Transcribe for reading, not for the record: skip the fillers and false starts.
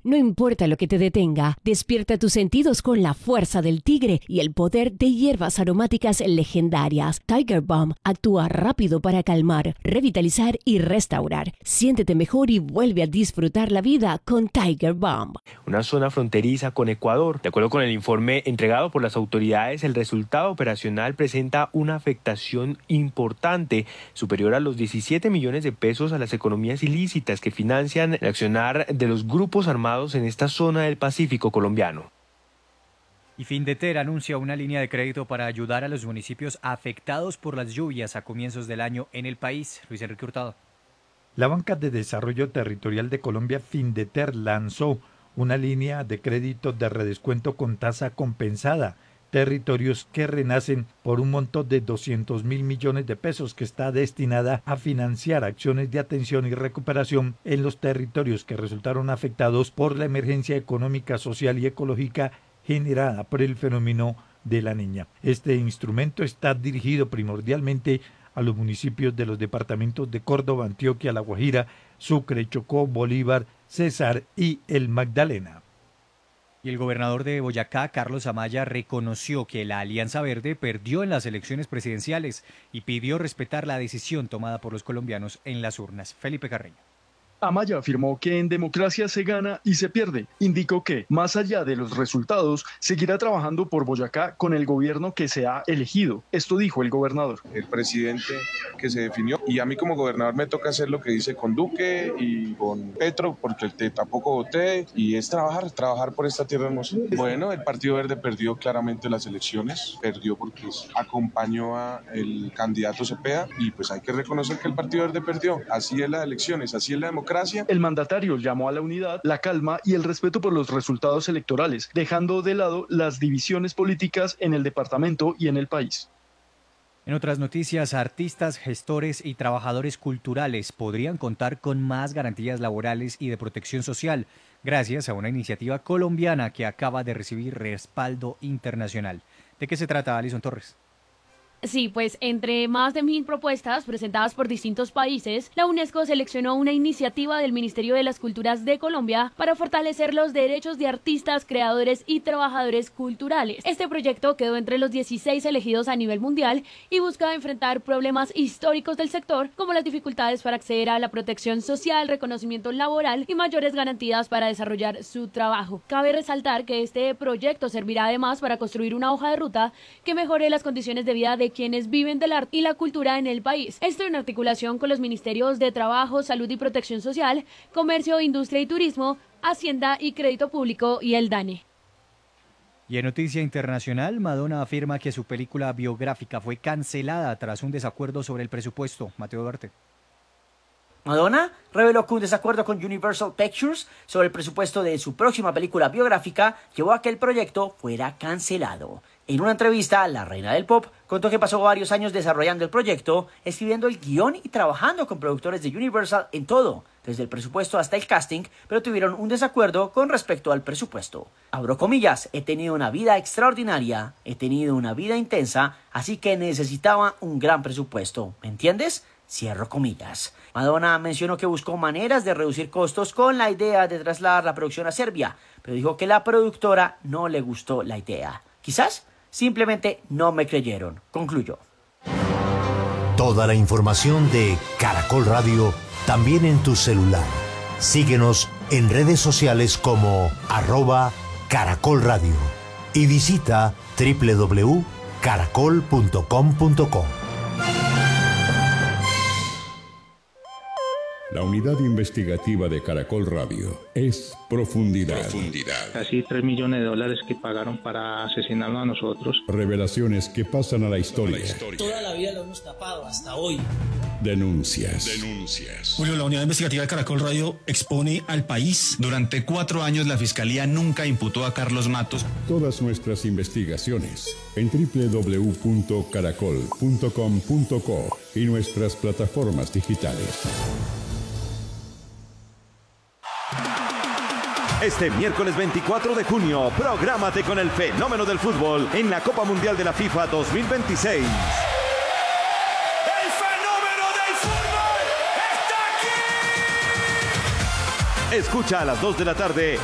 No importa lo que te detenga, despierta tus sentidos con la fuerza del tigre y el poder de hierbas aromáticas legendarias. Tiger Balm actúa rápido para calmar, revitalizar y restaurar. Siéntete mejor y vuelve a disfrutar la vida con Tiger Balm. Una zona fronteriza con Ecuador. De acuerdo con el informe entregado por las autoridades, el resultado operacional presenta una afectación importante, superior a los 17 millones de pesos a las economías ilícitas que financian el accionar de los grupos armados en esta zona del Pacífico colombiano. Y Findeter anuncia una línea de crédito para ayudar a los municipios afectados por las lluvias a comienzos del año en el país. Luis Enrique Hurtado. La Banca de Desarrollo Territorial de Colombia, Findeter, lanzó una línea de crédito de redescuento con tasa compensada, territorios que renacen, por un monto de 200.000 millones de pesos, que está destinada a financiar acciones de atención y recuperación en los territorios que resultaron afectados por la emergencia económica, social y ecológica generada por el fenómeno de la Niña. Este instrumento está dirigido primordialmente a los municipios de los departamentos de Córdoba, Antioquia, La Guajira, Sucre, Chocó, Bolívar, Cesar y el Magdalena. Y el gobernador de Boyacá, Carlos Amaya, reconoció que la Alianza Verde perdió en las elecciones presidenciales y pidió respetar la decisión tomada por los colombianos en las urnas. Felipe Carreño. Amaya afirmó que en democracia se gana y se pierde. Indicó que, más allá de los resultados, seguirá trabajando por Boyacá con el gobierno que se ha elegido. Esto dijo el gobernador. El presidente que se definió, y a mí como gobernador me toca hacer lo que dice con Duque y con Petro, porque tampoco voté, y es trabajar por esta tierra hermosa. Bueno, el Partido Verde perdió claramente las elecciones, perdió porque acompañó al candidato Cepeda, y pues hay que reconocer que el Partido Verde perdió. Así es las elecciones, así es la democracia. El mandatario llamó a la unidad, la calma y el respeto por los resultados electorales, dejando de lado las divisiones políticas en el departamento y en el país. En otras noticias, artistas, gestores y trabajadores culturales podrían contar con más garantías laborales y de protección social, gracias a una iniciativa colombiana que acaba de recibir respaldo internacional. ¿De qué se trata, Alison Torres? Sí, pues entre más de 1.000 propuestas presentadas por distintos países, la UNESCO seleccionó una iniciativa del Ministerio de las Culturas de Colombia para fortalecer los derechos de artistas, creadores y trabajadores culturales. Este proyecto quedó entre los 16 elegidos a nivel mundial y busca enfrentar problemas históricos del sector, como las dificultades para acceder a la protección social, reconocimiento laboral y mayores garantías para desarrollar su trabajo. Cabe resaltar que este proyecto servirá además para construir una hoja de ruta que mejore las condiciones de vida de quienes viven del arte y la cultura en el país. Esto en articulación con los ministerios de Trabajo, Salud y Protección Social, Comercio, Industria y Turismo, Hacienda y Crédito Público y el DANE. Y en noticia internacional, Madonna afirma que su película biográfica fue cancelada tras un desacuerdo sobre el presupuesto. Mateo Duarte. Madonna reveló que un desacuerdo con Universal Pictures sobre el presupuesto de su próxima película biográfica llevó a que el proyecto fuera cancelado. En una entrevista, la reina del pop contó que pasó varios años desarrollando el proyecto, escribiendo el guión y trabajando con productores de Universal en todo, desde el presupuesto hasta el casting, pero tuvieron un desacuerdo con respecto al presupuesto. Abro comillas, he tenido una vida extraordinaria, he tenido una vida intensa, así que necesitaba un gran presupuesto, ¿me entiendes? Cierro comillas. Madonna mencionó que buscó maneras de reducir costos con la idea de trasladar la producción a Serbia, pero dijo que la productora no le gustó la idea. Quizás simplemente no me creyeron, concluyó. Toda la información de Caracol Radio también en tu celular. Síguenos en redes sociales como @Caracol Radio y visita www.caracol.com.co. La unidad investigativa de Caracol Radio es Profundidad. Casi $3 millones que pagaron para asesinarnos a nosotros. Revelaciones que pasan a la historia. Toda la vida lo hemos tapado, hasta hoy. Denuncias. Julio, la unidad investigativa de Caracol Radio expone al país. Durante 4 años la Fiscalía nunca imputó a Carlos Matos. Todas nuestras investigaciones en www.caracol.com.co y nuestras plataformas digitales. Este miércoles 24 de junio, prográmate con el fenómeno del fútbol en la Copa Mundial de la FIFA 2026. ¡El fenómeno del fútbol está aquí! Escucha a las 2 de la tarde